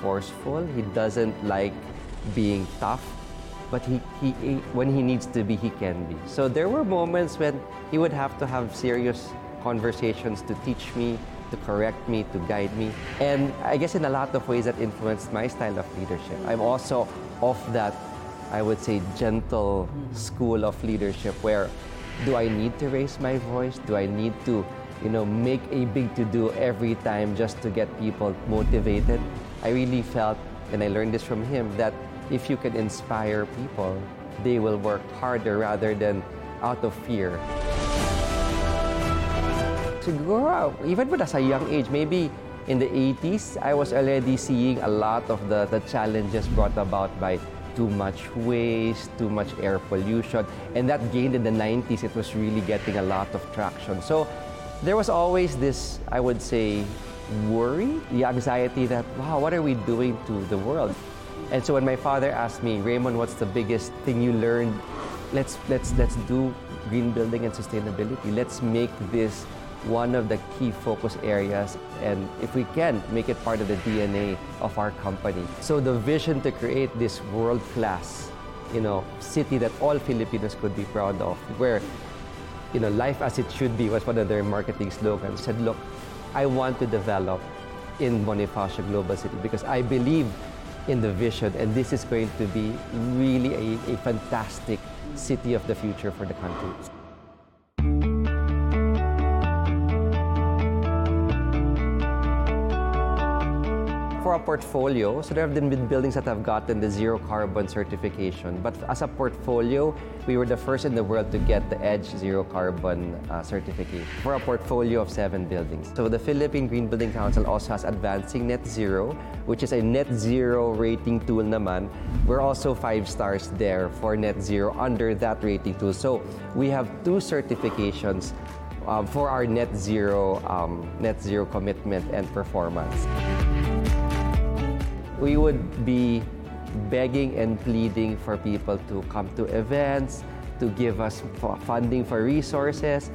forceful. He doesn't like being tough, but when he needs to be, he can be. So there were moments when he would have to have serious conversations to teach me, to correct me, to guide me. And I guess in a lot of ways that influenced my style of leadership. I'm also of that, I would say, gentle school of leadership where do I need to raise my voice? Do I need to, make a big to-do every time just to get people motivated? I really felt, and I learned this from him, that if you can inspire people, they will work harder rather than out of fear. Siguro, even as a young age, maybe in the 80s, I was already seeing a lot of the challenges brought about by too much waste, too much air pollution, and that gained in the 90s, it was really getting a lot of traction. So there was always this, I would say, worry, the anxiety that, wow, what are we doing to the world? And so when my father asked me, Raymond, what's the biggest thing you learned? Let's do green building and sustainability. Let's make this one of the key focus areas, and if we can, make it part of the DNA of our company. So the vision to create this world-class, city that all Filipinos could be proud of, where, life as it should be was one of their marketing slogans. Said, look, I want to develop in Bonifacio Global City because I believe in the vision, and this is going to be really a fantastic city of the future for the country. For a portfolio, so there have been buildings that have gotten the zero carbon certification, but as a portfolio, we were the first in the world to get the EDGE zero carbon certification for a portfolio of 7 buildings. So the Philippine Green Building Council also has Advancing Net Zero, which is a net zero rating tool naman. We're also 5 stars there for net zero under that rating tool. So we have 2 certifications for our net zero commitment and performance. We would be begging and pleading for people to come to events, to give us funding for resources.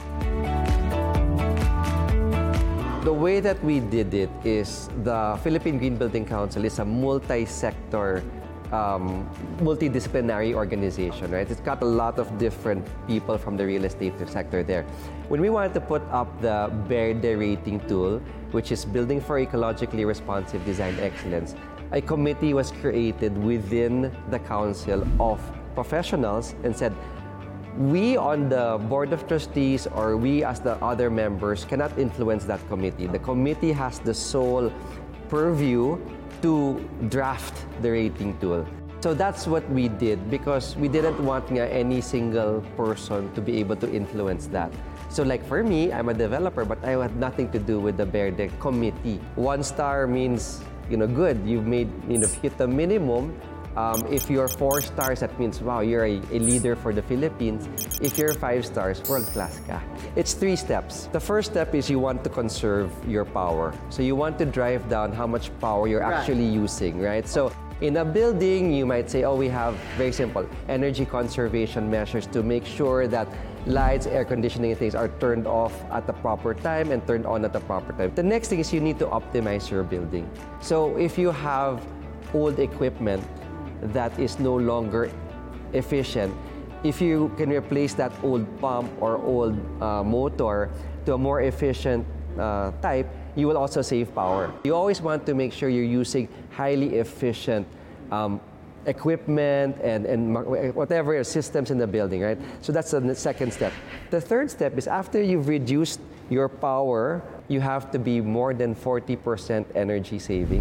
The way that we did it is the Philippine Green Building Council is a multi-sector, multidisciplinary organization, right? It's got a lot of different people from the real estate sector there. When we wanted to put up the BERDE rating tool, which is Building for Ecologically Responsive Design Excellence, a committee was created within the council of professionals and said, we on the board of trustees or we as the other members cannot influence that committee. The committee has the sole purview to draft the rating tool. So that's what we did because we didn't want any single person to be able to influence that. So like for me, I'm a developer, but I had nothing to do with the BERDE committee. 1 star means, good. You've made, hit the minimum. If you're 4 stars, that means, wow, you're a leader for the Philippines. If you're 5 stars, world-class ka. It's 3 steps. The first step is you want to conserve your power. So you want to drive down how much power you're actually using, right? So in a building, you might say, we have, very simple, energy conservation measures to make sure that lights, air conditioning, and things are turned off at the proper time and turned on at the proper time. The next thing is you need to optimize your building. So if you have old equipment that is no longer efficient, if you can replace that old pump or old motor to a more efficient type, you will also save power. You always want to make sure you're using highly efficient equipment and whatever systems in the building, right? So that's the second step. The third step is after you've reduced your power, you have to be more than 40% energy saving.